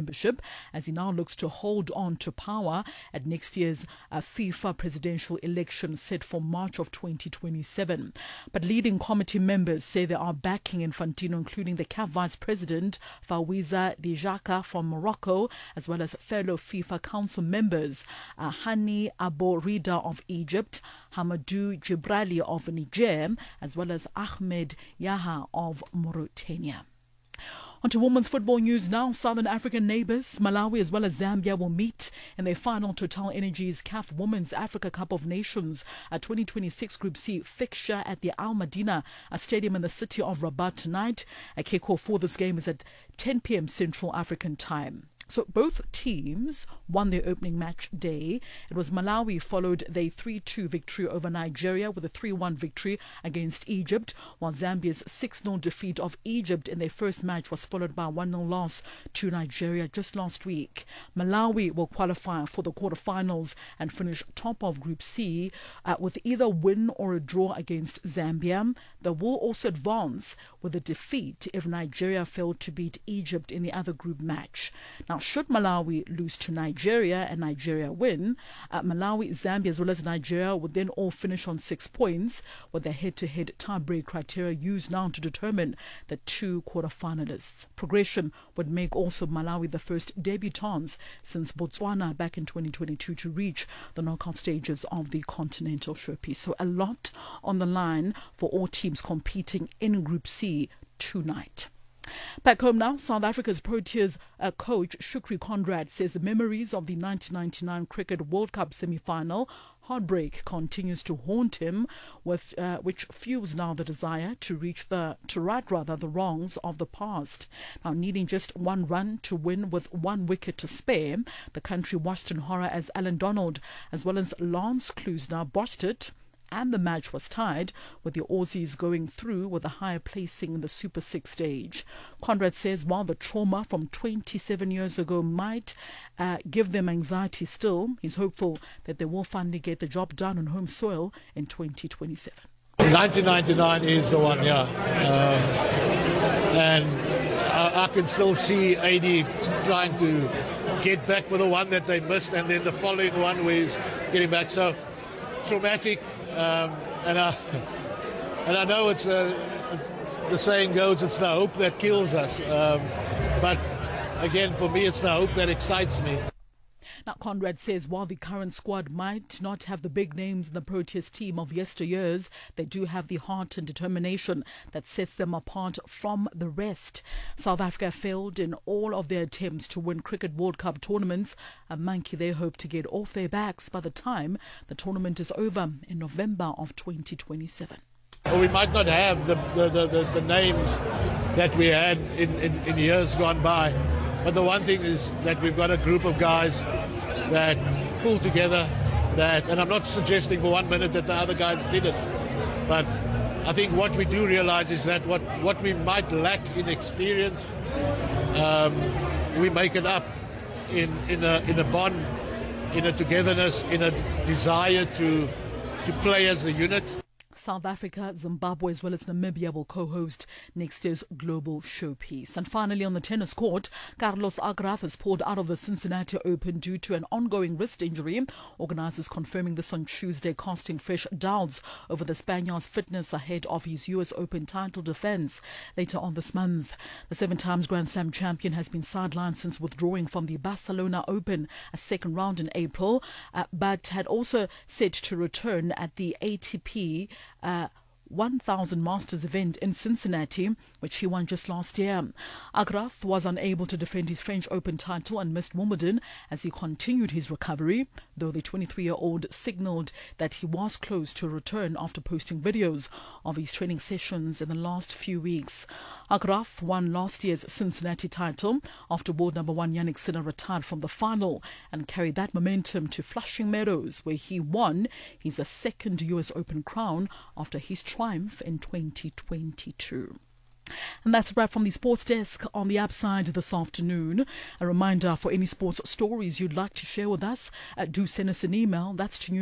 membership as he now looks to hold on to power at next year's FIFA presidential election set for March of 2027. But leading committee members say they are backing Infantino, including the CAF Vice President Fawzia Diaika from Morocco, as well as fellow FIFA Council members Hani Abo Rida of Egypt, Hamadou Jibrali of Niger, as well as Ahmed Yaha of Mauritania. On to women's football news now. Southern African neighbours Malawi as well as Zambia will meet in their final Total Energies CAF Women's Africa Cup of Nations 2026 Group C fixture at the Al Madina Stadium in the city of Rabat tonight. A kickoff for this game is at 10 p.m. Central African time. So both teams won their opening match day. It was Malawi followed their 3-2 victory over Nigeria with a 3-1 victory against Egypt, while Zambia's 6-0 defeat of Egypt in their first match was followed by a 1-0 loss to Nigeria just last week. Malawi will qualify for the quarterfinals and finish top of Group C with either win or a draw against Zambia. They will also advance with a defeat if Nigeria failed to beat Egypt in the other group match. Now, should Malawi lose to Nigeria and Nigeria win, Malawi, Zambia as well as Nigeria would then all finish on 6 points, with the head-to-head tie-break criteria used now to determine the two quarterfinalists. Progression would make also Malawi the first debutants since Botswana back in 2022 to reach the knockout stages of the Continental Showpiece. So a lot on the line for all teams competing in Group C tonight. Back home now, South Africa's Proteas coach Shukri Conrad says the memories of the 1999 Cricket World Cup semi-final heartbreak continues to haunt him, with which fuels now the desire to right the wrongs of the past. Now, needing just one run to win with 1 wicket to spare, the country watched in horror as Alan Donald as well as Lance Klusener botched it, and the match was tied, with the Aussies going through with a higher placing in the Super 6 stage. Conrad says while the trauma from 27 years ago might give them anxiety still, he's hopeful that they will finally get the job done on home soil in 2027. 1999 is the one, yeah. And I can still see AD trying to get back for the one that they missed, and then the following one where he's getting back. So traumatic, and I know it's the saying goes, it's the hope that kills us. But again, for me, it's the hope that excites me. Now, Conrad says while the current squad might not have the big names in the Proteas team of yesteryears, they do have the heart and determination that sets them apart from the rest. South Africa failed in all of their attempts to win Cricket World Cup tournaments, a monkey they hope to get off their backs by the time the tournament is over in November of 2027. Well, we might not have the names that we had in years gone by, but the one thing is that we've got a group of guys that pull together, and I'm not suggesting for 1 minute that the other guys didn't, but I think what we do realize is that what we might lack in experience, we make it up in a bond, in a togetherness, in a desire to play as a unit. South Africa, Zimbabwe as well as Namibia will co-host next year's Global Showpiece. And finally, on the tennis court, Carlos Alcaraz has pulled out of the Cincinnati Open due to an ongoing wrist injury. Organisers confirming this on Tuesday, casting fresh doubts over the Spaniard's fitness ahead of his US Open title defence later on this month. The 7-times Grand Slam champion has been sidelined since withdrawing from the Barcelona Open, a second round in April, but had also set to return at the ATP 1000 Masters event in Cincinnati, which he won just last year. Alcaraz was unable to defend his French Open title and missed Wimbledon as he continued his recovery, though the 23-year-old signalled that he was close to a return after posting videos of his training sessions in the last few weeks. Alcaraz won last year's Cincinnati title after world number 1 Jannik Sinner retired from the final and carried that momentum to Flushing Meadows, where he won his second US Open crown after his triumph in 2022. And that's a wrap from the Sports Desk on the Upside this afternoon. A reminder, for any sports stories you'd like to share with us, do send us an email. That's to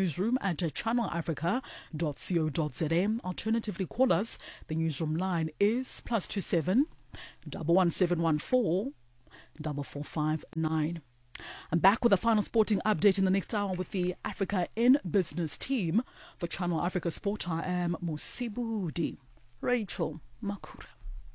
newsroom@channelafrica.co.za. Alternatively, call us. The newsroom line is +27 11714 4459. I'm back with a final sporting update in the next hour with the Africa in Business team. For Channel Africa Sport, I am Musibudi Rachel Makura.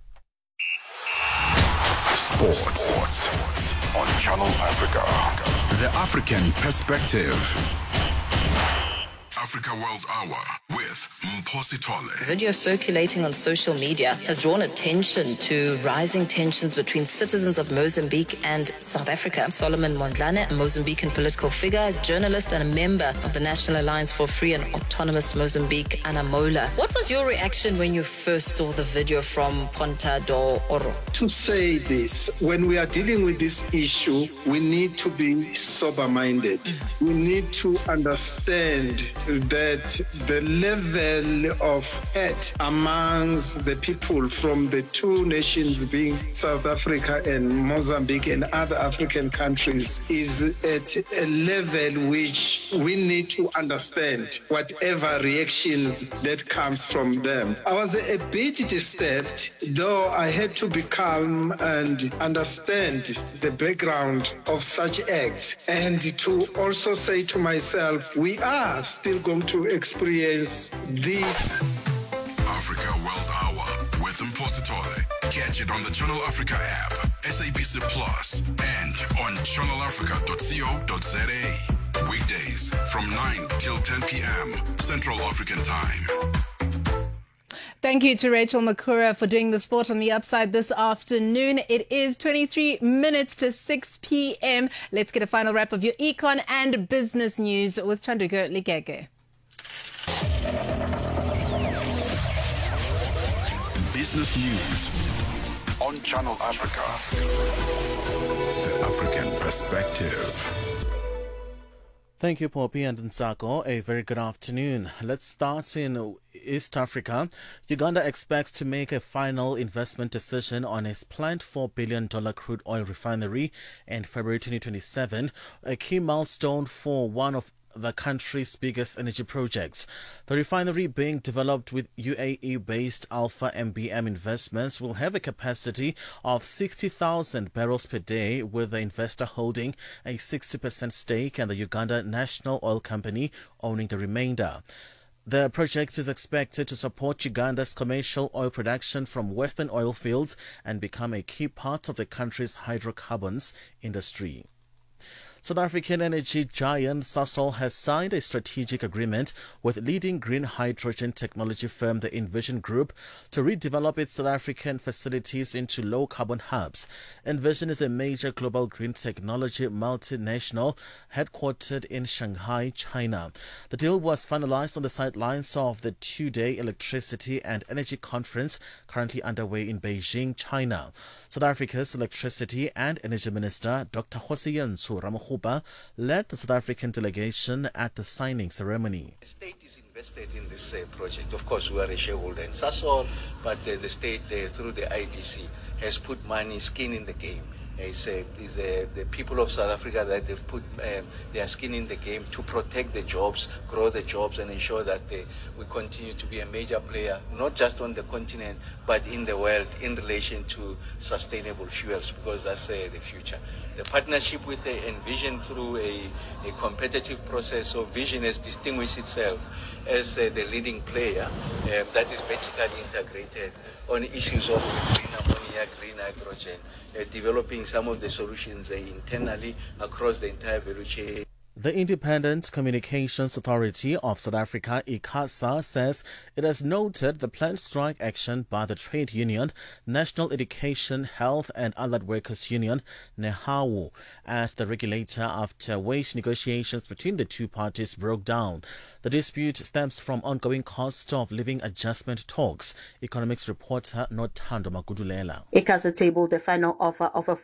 Sports on Channel Africa. The African Perspective. Africa World Hour with Mphosi Tole. Video circulating on social media has drawn attention to rising tensions between citizens of Mozambique and South Africa. Solomon Mondlane, a Mozambican political figure, journalist and a member of the National Alliance for Free and Autonomous Mozambique, Anamola. What was your reaction when you first saw the video from Ponta do Oro? To say this, when we are dealing with this issue, we need to be sober-minded. We need to understand that the level of hate amongst the people from the two nations being South Africa and Mozambique and other African countries is at a level which we need to understand whatever reactions that comes from them. I was a bit disturbed, though I had to be calm and understand the background of such acts, and to also say to myself, we are still going to experience this. Africa World Hour with Mphosi Tole. Catch it on the Channel Africa app, SABC Plus, and on channelafrica.co.za. Weekdays from 9 till 10 p.m. Central African Time. Thank you to Rachel Makura for doing the sport on the upside this afternoon. It is 23 minutes to 6 p.m. Let's get a final wrap of your econ and business news with Chanduko Ligege. Business news on Channel Africa. The African Perspective. Thank you, Poppy and Nsako. A very good afternoon. Let's start in East Africa. Uganda expects to make a final investment decision on its planned $4 billion crude oil refinery in February 2027, a key milestone for one of the country's biggest energy projects. The refinery, being developed with UAE-based Alpha MBM Investments, will have a capacity of 60,000 barrels per day, with the investor holding a 60% stake and the Uganda National Oil Company owning the remainder. The project is expected to support Uganda's commercial oil production from western oil fields and become a key part of the country's hydrocarbons industry. South African energy giant Sasol has signed a strategic agreement with leading green hydrogen technology firm the Envision Group to redevelop its South African facilities into low-carbon hubs. Envision is a major global green technology multinational headquartered in Shanghai, China. The deal was finalized on the sidelines of the two-day electricity and energy conference currently underway in Beijing, China. South Africa's Electricity and Energy Minister, Dr. Hosiyansu Ramokgopa, led the South African delegation at the signing ceremony. The state is invested in this project. Of course, we are a shareholder in Sasol, but the state, through the IDC, has put money, skin in the game. It's the people of South Africa that they've put their skin in the game to protect the jobs, grow the jobs, and ensure that we continue to be a major player, not just on the continent, but in the world in relation to sustainable fuels, because that's the future. The partnership with Envision through a competitive process of Vision has distinguished itself as the leading player that is vertically integrated on issues of green ammonia, green hydrogen, developing some of the solutions internally across the entire value chain. The Independent Communications Authority of South Africa, ICASA, says it has noted the planned strike action by the trade union, National Education, Health and Allied Workers Union, NEHAWU, at the regulator after wage negotiations between the two parties broke down. The dispute stems from ongoing cost of living adjustment talks. Economics reporter Nothando Magudulela. ICASA tabled the final offer of a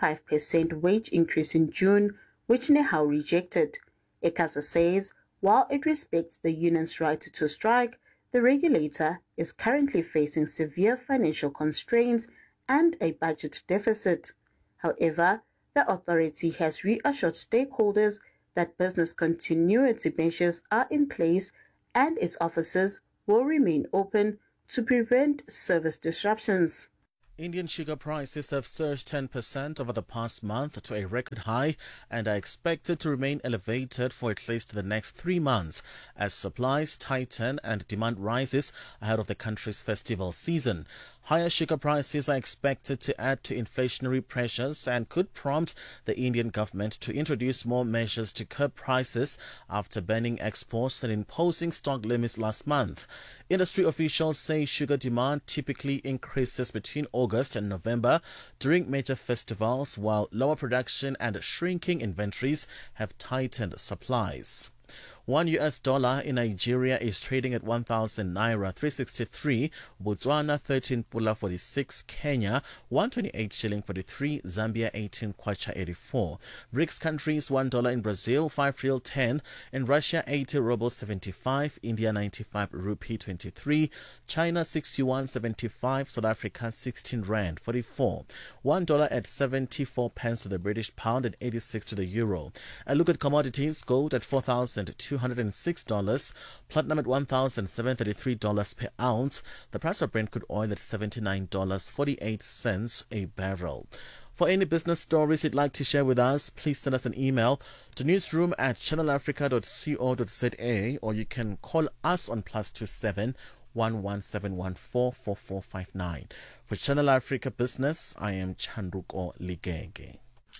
4.5% wage increase in June, which NEHAWU rejected. ICASA says while it respects the union's right to strike, the regulator is currently facing severe financial constraints and a budget deficit. However, the authority has reassured stakeholders that business continuity measures are in place and its offices will remain open to prevent service disruptions. Indian sugar prices have surged 10% over the past month to a record high and are expected to remain elevated for at least the next 3 months as supplies tighten and demand rises ahead of the country's festival season. Higher sugar prices are expected to add to inflationary pressures and could prompt the Indian government to introduce more measures to curb prices after banning exports and imposing stock limits last month. Industry officials say sugar demand typically increases between August and November during major festivals, while lower production and shrinking inventories have tightened supplies. $1 in Nigeria is trading at 1,000 naira 363, Botswana 13 pula 46, Kenya 128 shilling 43, Zambia 18 kwacha 84. BRICS countries $1 in Brazil 5 real 10, in Russia 80 rubles 75, India 95 rupee 23, China 61.75, South Africa 16 rand 44. $1 at 74 pence to the British pound and 86 to the euro. A look at commodities: gold at $4,206, platinum at $1,733 per ounce, the price of Brent crude oil at $79.48 a barrel. For any business stories you'd like to share with us, please send us an email to newsroom@channelafrica.co.za, or you can call us on +27 117144459. For Channel Africa Business, I am Chanduko Ligege.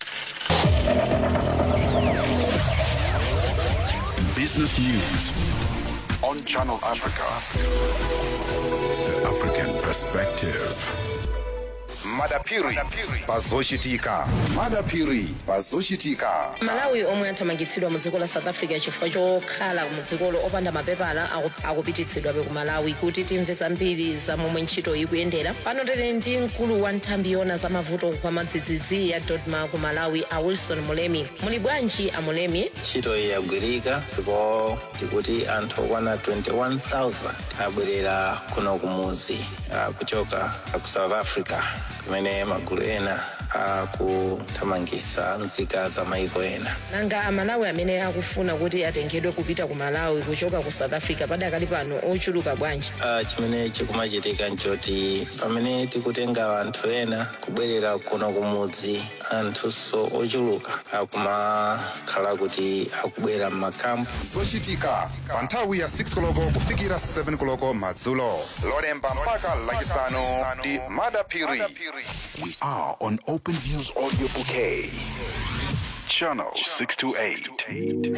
Business News on Channel Africa. The African Perspective. Madapiri pazoshitika. Madapiri pazoshitika. Malawi omwe athamangitsidwa mu dziko la South Africa chifukwa chokhala mu dzikolo opanda mapepala akupititsidwa ku Malawi. Kuti timve zambiri za momwe ntchito ikuyendera, pano tili ndi mkulu wa nthambi yona za mavuto kwa madzidzidzi ya Dodma ku Malawi, a Wilson Mulemi. Muli bwanji a Mulemi? Ntchito yagwirika ndipo tikuti anthu okwana 21,000 abwerera kuno kumuzi kuchoka ku South Africa, kumene magulu ena akuthamangitsa nzika za maiko ena. Nanga amalawi amene akufuna kuti atengedwe kupita ku Malawi kuchoka ku South Africa padakali pano ochuluka bwanji? Chimene chikumachitika nchoti pamene tikutenga anthu ena kubwerera kuno kumudzi, anthunso ochuluka akumakhala kuti akubwera m'makampu. Zochitika pa nthawi ya 6 koloko kufikira 7 koloko madzulo. Lolemba mpaka lachisanu ndi Madapiri. We are on Open Views Audio Bouquet. Channel 628.